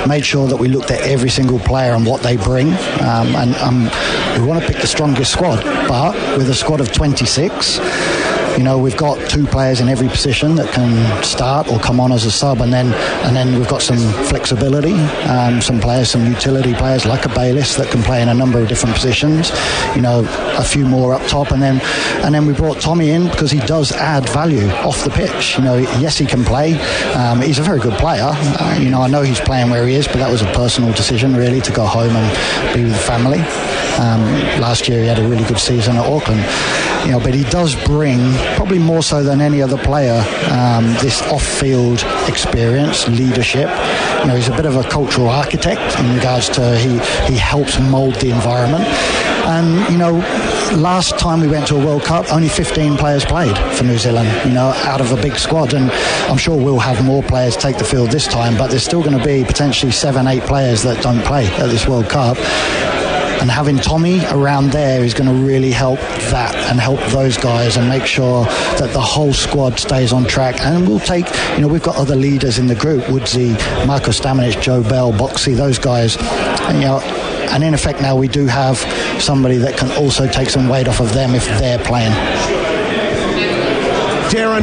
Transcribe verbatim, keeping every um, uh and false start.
made sure that we looked at every single player and what they bring, um, and um, we want to pick the strongest squad, but with a squad of twenty-six, you know, we've got two players in every position that can start or come on as a sub, and then and then we've got some flexibility, um, some players, some utility players like a Bayliss that can play in a number of different positions, you know, a few more up top, and then and then we brought Tommy in because he does add value off the pitch. You know, yes, he can play. Um, he's a very good player. Uh, you know, I know he's playing where he is, but that was a personal decision really to go home and be with the family. Um, last year he had a really good season at Auckland, you know, but he does bring, probably more so than any other player, um, this off-field experience, leadership. You know, he's a bit of a cultural architect in regards to he, he helps mould the environment. And, you know, last time we went to a World Cup, only fifteen players played for New Zealand, you know, out of a big squad. And I'm sure we'll have more players take the field this time, but there's still going to be potentially seven, eight players that don't play at this World Cup. And having Tommy around there is going to really help that and help those guys and make sure that the whole squad stays on track. And we'll take, you know, we've got other leaders in the group, Woodsy, Marko Stamenic, Joe Bell, Boxy, those guys. And, you know, and in effect now we do have somebody that can also take some weight off of them if they're playing. Darren